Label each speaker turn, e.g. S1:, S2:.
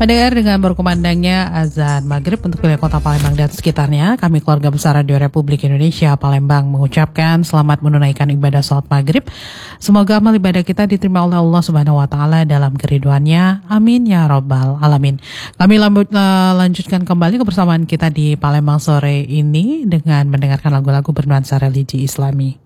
S1: Pendengar, dengan berkumandangnya azan maghrib untuk wilayah kota Palembang dan sekitarnya, kami keluarga besar Radio Republik Indonesia Palembang mengucapkan selamat menunaikan ibadah salat maghrib. Semoga amal ibadah kita diterima oleh Allah Subhanahu Wa Taala dalam keriduannya. Amin ya Rabbal Alamin. Kami lanjutkan kembali kebersamaan kita di Palembang sore ini dengan mendengarkan lagu-lagu bernuansa religi Islami.